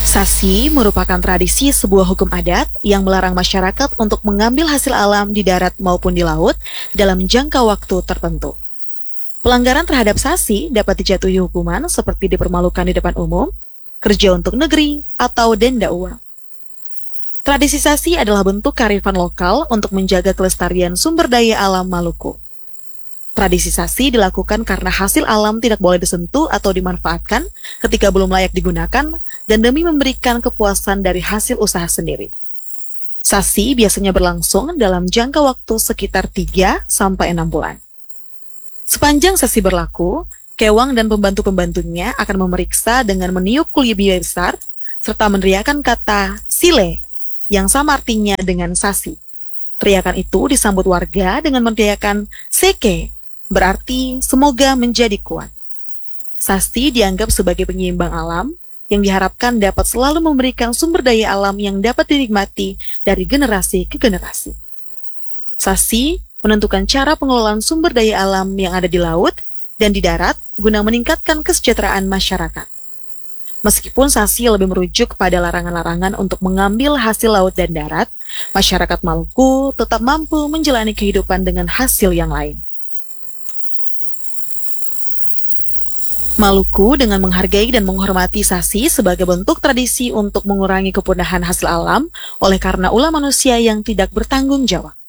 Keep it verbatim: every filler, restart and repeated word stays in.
Sasi merupakan tradisi sebuah hukum adat yang melarang masyarakat untuk mengambil hasil alam di darat maupun di laut dalam jangka waktu tertentu. Pelanggaran terhadap sasi dapat dijatuhi hukuman seperti dipermalukan di depan umum, kerja untuk negeri, atau denda uang. Tradisi sasi adalah bentuk kearifan lokal untuk menjaga kelestarian sumber daya alam Maluku. Tradisi sasi dilakukan karena hasil alam tidak boleh disentuh atau dimanfaatkan ketika belum layak digunakan dan demi memberikan kepuasan dari hasil usaha sendiri. Sasi biasanya berlangsung dalam jangka waktu sekitar tiga sampai enam bulan. Sepanjang sasi berlaku, Kewang dan pembantu-pembantunya akan memeriksa dengan meniup kulit biaya besar serta meneriakan kata sile yang sama artinya dengan sasi. Teriakan itu disambut warga dengan meneriakan seke, berarti semoga menjadi kuat. Sasi dianggap sebagai penyeimbang alam yang diharapkan dapat selalu memberikan sumber daya alam yang dapat dinikmati dari generasi ke generasi. Sasi menentukan cara pengelolaan sumber daya alam yang ada di laut dan di darat guna meningkatkan kesejahteraan masyarakat. Meskipun sasi lebih merujuk pada larangan-larangan untuk mengambil hasil laut dan darat, masyarakat Maluku tetap mampu menjalani kehidupan dengan hasil yang lain. Maluku dengan menghargai dan menghormati sasi sebagai bentuk tradisi untuk mengurangi kepunahan hasil alam oleh karena ulah manusia yang tidak bertanggung jawab.